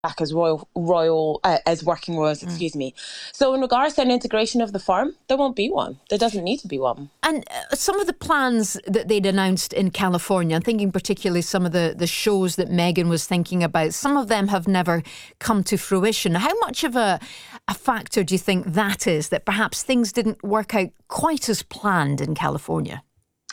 back as as working royals, excuse me. So in regards to an integration of the firm, there won't be one. There doesn't need to be one. And some of the plans that they'd announced in California, I'm thinking particularly some of the shows that Meghan was thinking about, some of them have never come to fruition. How much of a factor do you think that is, that perhaps things didn't work out quite as planned in California?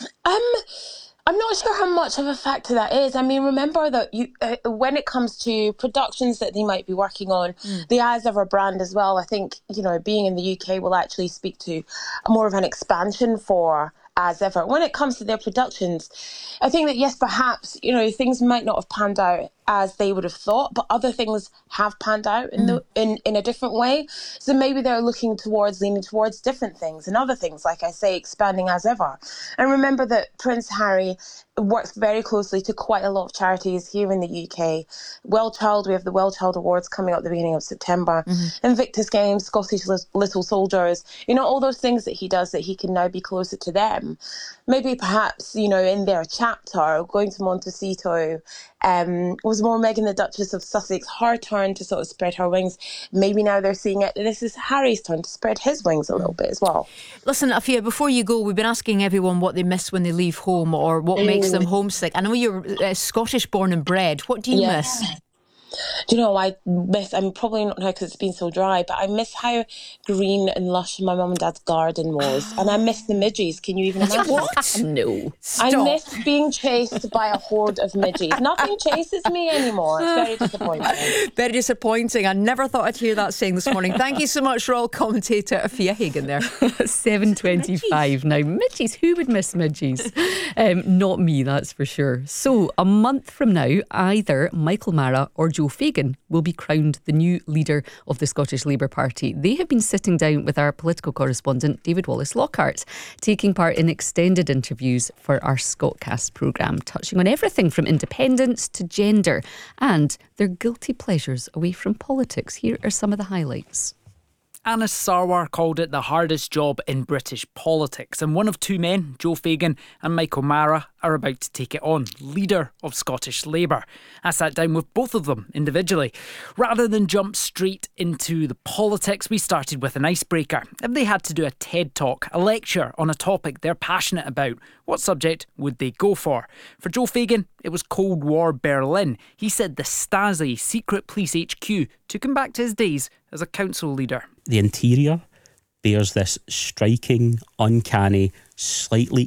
I'm not sure how much of a factor that is. I mean, remember that when it comes to productions that they might be working on, the As Ever brand as well, I think, being in the UK will actually speak to more of an expansion for As Ever. When it comes to their productions, I think that, yes, perhaps, things might not have panned out as they would have thought, but other things have panned out in a different way. So maybe they're leaning towards different things, and other things, like I say, expanding As Ever. And remember that Prince Harry works very closely to quite a lot of charities here in the UK. Wellchild, we have the Wellchild Awards coming up at the beginning of September. Invictus Games, Scottish Little Soldiers, all those things that he does, that he can now be closer to them. Maybe perhaps, in their chapter, going to Montecito, was more Meghan the Duchess of Sussex, her turn to sort of spread her wings. Maybe now they're seeing it, this is Harry's turn to spread his wings a little bit as well. Listen, Afia, before you go, we've been asking everyone what they miss when they leave home, or what makes them homesick. I know you're Scottish born and bred. What do you miss? Do you know, I'm probably not now because it's been so dry, but I miss how green and lush my mum and dad's garden was. And I miss the midges. Can you even imagine? What? No. Stop. I miss being chased by a horde of midges. Nothing chases me anymore. It's very disappointing. Very disappointing. I never thought I'd hear that saying this morning. Thank you so much, royal commentator Afia Hagan there. 7:25 now. Midges, who would miss midges? Not me, that's for sure. So a month from now, either Michael Mara or Joe Fagan will be crowned the new leader of the Scottish Labour Party. They have been sitting down with our political correspondent David Wallace-Lockhart, taking part in extended interviews for our Scotcast programme, touching on everything from independence to gender and their guilty pleasures away from politics. Here are some of the highlights. Anas Sarwar called it the hardest job in British politics, and one of two men, Joe Fagan and Michael Mara, are about to take it on, leader of Scottish Labour. I sat down with both of them individually. Rather than jump straight into the politics, we started with an icebreaker. If they had to do a TED Talk, a lecture on a topic they're passionate about, what subject would they go for? For Joe Fagan, it was Cold War Berlin. He said the Stasi secret police HQ took him back to his days as a council leader. The interior bears this striking, uncanny, slightly